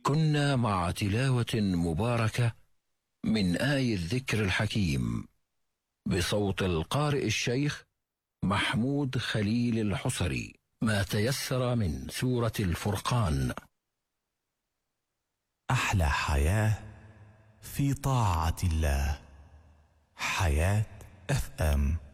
كنا مع تلاوة مباركة من آي الذكر الحكيم بصوت القارئ الشيخ محمود خليل الحصري، ما تيسر من سورة الفرقان. أحلى حياة في طاعة الله. حياة FM.